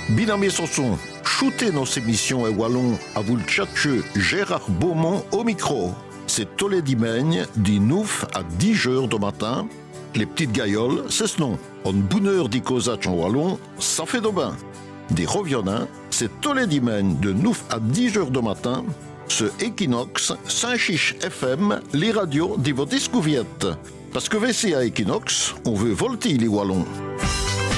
Binamé Sanson, shootez nos émissions et wallon à vous le tchatcheux Gérard Beaumont au micro. C'est tous les dimanches, du 9 à 10 heures du matin. Les petites gailloles, c'est ce nom. En bonne heure d'Icosach en wallon, ça fait de bain. Des reviennants, c'est tous les dimanches de 9 à 10 heures du matin. Ce Equinox, Saint-Chiche FM, les radios de vos discouviette. Parce que VC à Equinox, on veut volter les wallons.